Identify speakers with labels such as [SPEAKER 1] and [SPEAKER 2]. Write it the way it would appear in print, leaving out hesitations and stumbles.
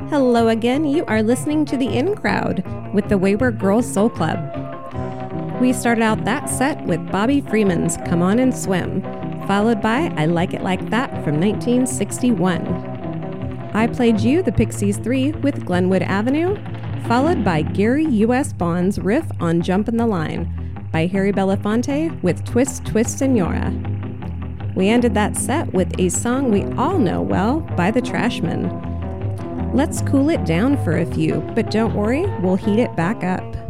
[SPEAKER 1] Hello again, you are listening to The In Crowd with the Wayward Girls Soul Club. We started out that set with Bobby Freeman's Come On and Swim, followed by I Like It Like That from 1961. I played you the Pixies 3 with Glenwood Avenue, followed by Gary U.S. Bond's riff on Jumpin' the Line by Harry Belafonte with Twist Twist Senora. We ended that set with a song we all know well by the Trashmen. Let's cool it down for a few, but don't worry, we'll heat it back up.